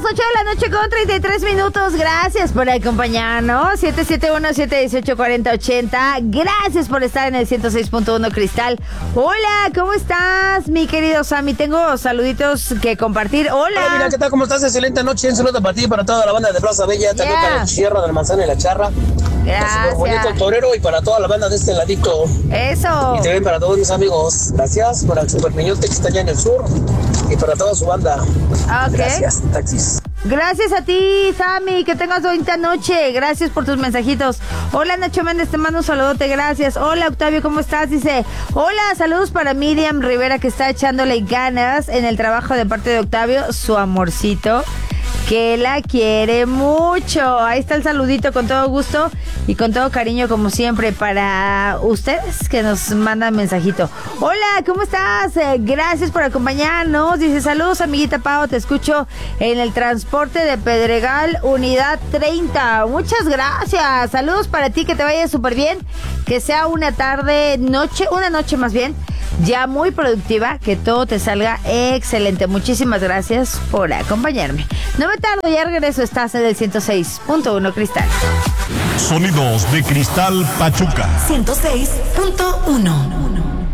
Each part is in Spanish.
las 8 de la noche con 33 minutos. Gracias por acompañarnos. 771-718-4080. Gracias por estar en el 106.1 Cristal. Hola, ¿cómo estás, mi querido Sammy? Tengo saluditos que compartir. Hola. Hola, mira, ¿qué tal? ¿Cómo estás? Excelente noche. Un saludo para ti y para toda la banda de Plaza Bella. También para la Sierra del Manzano y la Charra. Gracias. Bonito el torero y para toda la banda de este ladito. Eso. Y también para todos mis amigos. Gracias para el Super Piñote que está allá en el sur. Y para toda su banda. Okay. Gracias, taxis. Gracias a ti, Sammy, que tengas bonita noche. Gracias por tus mensajitos. Hola, Nacho Méndez, te mando un saludote, gracias. Hola, Octavio, ¿cómo estás? Dice, hola, saludos para Miriam Rivera, que está echándole ganas en el trabajo de parte de Octavio, su amorcito, que la quiere mucho. Ahí está el saludito con todo gusto y con todo cariño, como siempre, para ustedes que nos mandan mensajito. Hola, ¿cómo estás? Gracias por acompañarnos. Dice, saludos, amiguita Pao, te escucho en el transporte de Pedregal, unidad 30. Muchas gracias. Saludos para ti, que te vaya súper bien. Que sea una noche más bien, ya muy productiva, que todo te salga excelente. Muchísimas gracias por acompañarme. No me tardo, ya regreso. Estás en el 106.1 Cristal. Sonidos de Cristal Pachuca. 106.1.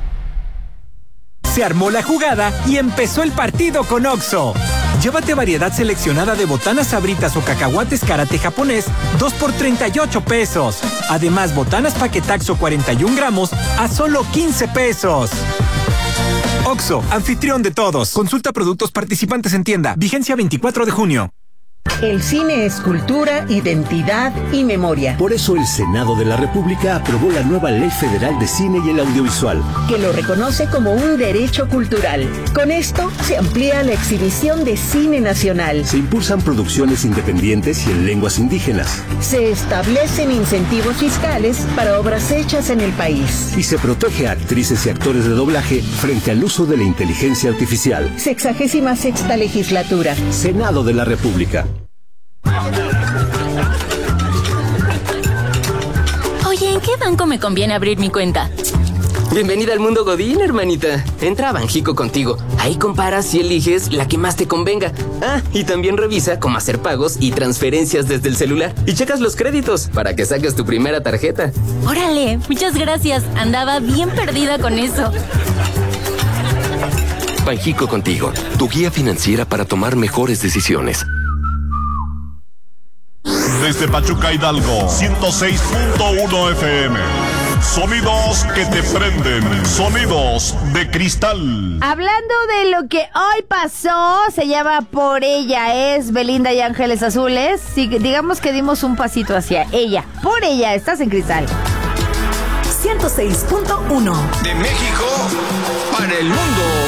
Se armó la jugada y empezó el partido con Oxxo. Llévate variedad seleccionada de botanas Sabritas o cacahuates Karate japonés, 2 por 38 pesos. Además, botanas Paquetaxo 41 gramos a solo 15 pesos. Oxxo, anfitrión de todos. Consulta productos participantes en tienda. Vigencia 24 de junio. El cine es cultura, identidad y memoria. Por eso el Senado de la República aprobó la nueva Ley Federal de Cine y el Audiovisual, que lo reconoce como un derecho cultural. Con esto se amplía la exhibición de cine nacional. Se impulsan producciones independientes y en lenguas indígenas. Se establecen incentivos fiscales para obras hechas en el país. Y se protege a actrices y actores de doblaje frente al uso de la inteligencia artificial. 66ª legislatura. Senado de la República. Oye, ¿en qué banco me conviene abrir mi cuenta? Bienvenida al mundo Godín, hermanita. Entra a Banjico Contigo. Ahí comparas y eliges la que más te convenga. Ah, y también revisa cómo hacer pagos y transferencias desde el celular. Y checas los créditos para que saques tu primera tarjeta. Órale, muchas gracias. Andaba bien perdida con eso. Banjico Contigo, tu guía financiera para tomar mejores decisiones. Desde Pachuca, Hidalgo, 106.1 FM. Sonidos que te prenden. Sonidos de Cristal. Hablando de lo que hoy pasó, se llama Por Ella. Es Belinda y Ángeles Azules. Sí, digamos que dimos un pasito hacia ella. Por Ella, estás en Cristal. 106.1. De México para el mundo.